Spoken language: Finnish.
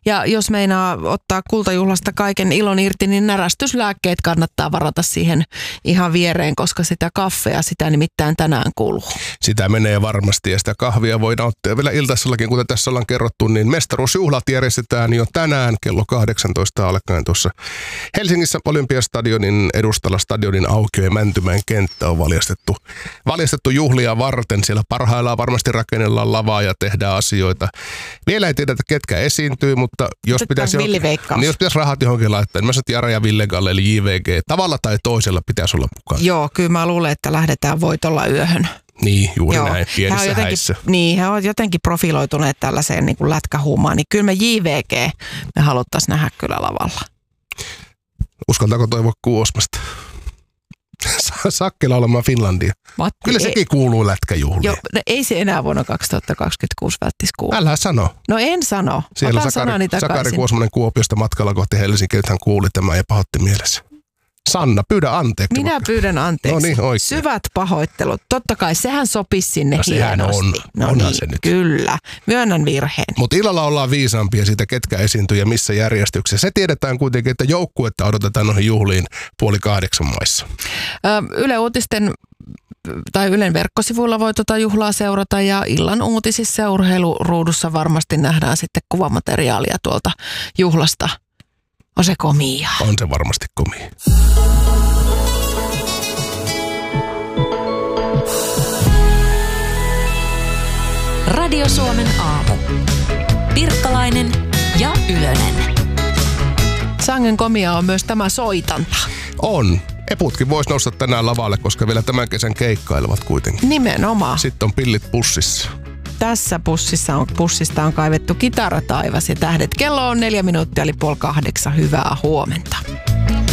Ja jos meinaa ottaa kultajuhlasta kaiken ilon irti, niin närästyslääkkeet kannattaa varata siihen ihan viereen, koska sitä kaffea, sitä nimittäin tänään kuluu. Sitä menee varmasti ja sitä kahvia voidaan ottaa vielä iltaisellakin, kuten tässä ollaan kerrottu, niin mestaruusjuhlat järjestetään jo tänään kello 18 alkaen tuossa Helsingissä Olympiastadionin edustalla stadionin aukio ja Mäntymäen kenttä on valjastettu juhlia varten. Siellä parhaillaan varmasti rakennellaan lavaa ja tehdään asioita. Vielä ei tiedetä, ketkä esiintyy, mutta jos pitäisi rahat johonkin laittaa, niin mä sanon, että Jara ja Ville Galle, eli JVG, tavalla tai toisella pitäisi olla mukaan. Joo, kyllä mä luulen, että lähdetään voitolla yöhön. Niin, juuri näin, pienissä häissä. Niin, he ovat jotenkin profiloituneet tällaiseen niin kuin lätkähuumaan, niin kyllä me JVG me haluttaisiin nähdä kyllä lavalla. Uskaltaako toivoa Kuosmasta? Sakkela olemaan Finlandia. Kyllä sekin kuuluu lätkäjuhliin. Joo, ei se enää vuonna 2026 välttis kuulu. Älä sano. No en sano. Siellä Sakari Kuosmanen Kuopiosta matkalla kohti Helsinkiä, että hän kuuli tämän ja pahoitti mielessä. Sanna, pyydä anteeksi. Minä pyydän anteeksi. No niin, oikein. Syvät pahoittelut. Totta kai, sehän sopisi sinne hienosti. No niin, se nyt. Kyllä. Myönnän virheen. Mutta illalla ollaan viisaampia siitä, ketkä esiintyy ja missä järjestyksessä. Se tiedetään kuitenkin, että joukkuetta odotetaan noihin juhliin 7:30 maissa. Yle Uutisten tai Ylen verkkosivuilla voi juhlaa seurata ja illan uutisissa ja urheiluruudussa varmasti nähdään sitten kuvamateriaalia tuolta juhlasta. On se komia. On se varmasti komia. Radio Suomen aamu. Pirkkalainen ja Ylönen. Sangen komia on myös tämä soitanta. On. Eputkin voisi nousta tänään lavalle, koska vielä tämän kesän keikkailevat kuitenkin. Nimenomaan. Sitten on pillit pussissa. Tässä pussista on kaivettu Kitarataivas ja tähdet. Kello on 4 minuuttia, eli 7:30. Hyvää huomenta.